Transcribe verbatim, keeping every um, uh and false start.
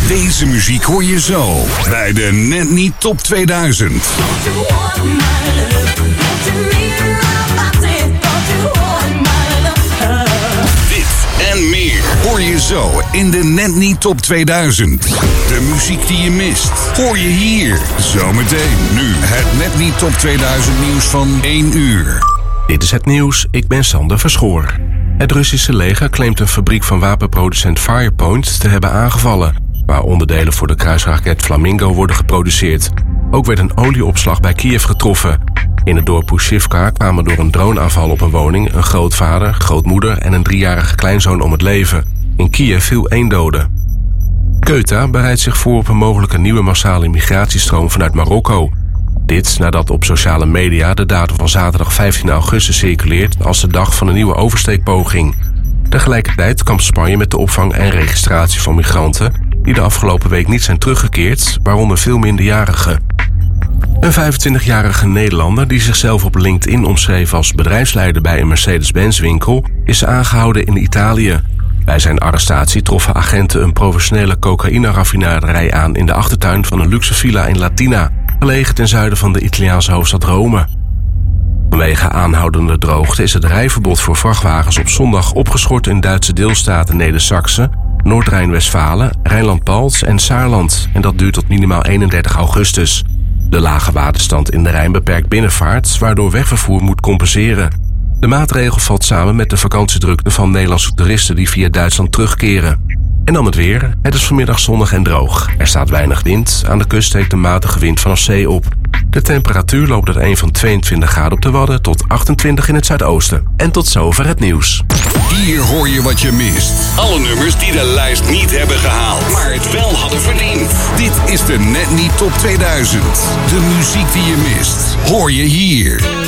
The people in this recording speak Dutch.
Deze muziek hoor je zo bij de Net Niet Top tweeduizend. Dit en meer hoor je zo in de Net Niet Top tweeduizend. De muziek die je mist, hoor je hier. Zometeen nu het Net Niet Top tweeduizend nieuws van één uur. Dit is het nieuws, ik ben Sander Verschoor. Het Russische leger claimt een fabriek van wapenproducent Firepoint te hebben aangevallen, waar onderdelen voor de kruisraket Flamingo worden geproduceerd. Ook werd een olieopslag bij Kiev getroffen. In het dorp Pushivka kwamen door een droneaanval op een woning een grootvader, grootmoeder en een driejarige kleinzoon om het leven. In Kiev viel één dode. Ceuta bereidt zich voor op een mogelijke nieuwe massale migratiestroom vanuit Marokko. Dit nadat op sociale media de datum van zaterdag vijftien augustus circuleert als de dag van een nieuwe oversteekpoging. Tegelijkertijd kampt Spanje met de opvang en registratie van migranten die de afgelopen week niet zijn teruggekeerd, waaronder veel minderjarigen. Een vijfentwintigjarige Nederlander die zichzelf op LinkedIn omschreef als bedrijfsleider bij een Mercedes-Benz winkel is aangehouden in Italië. Bij zijn arrestatie troffen agenten een professionele cocaïne-raffinaderij aan in de achtertuin van een luxe villa in Latina, gelegen ten zuiden van de Italiaanse hoofdstad Rome. Vanwege aanhoudende droogte is het rijverbod voor vrachtwagens op zondag opgeschort in Duitse deelstaten Neder-Saxe, Noord-Rijn-Westfalen, Rijnland-Palts en Saarland, en dat duurt tot minimaal eenendertig augustus. De lage waterstand in de Rijn beperkt binnenvaart, waardoor wegvervoer moet compenseren. De maatregel valt samen met de vakantiedrukte van Nederlandse toeristen die via Duitsland terugkeren. En dan het weer. Het is vanmiddag zonnig en droog. Er staat weinig wind. Aan de kust steekt een matige wind vanaf zee op. De temperatuur loopt uit van tweeëntwintig graden op de Wadden tot achtentwintig in het zuidoosten. En tot zover het nieuws. Hier hoor je wat je mist. Alle nummers die de lijst niet hebben gehaald, maar het wel hadden verdiend. Dit is de Net Niet Top tweeduizend. De muziek die je mist, hoor je hier.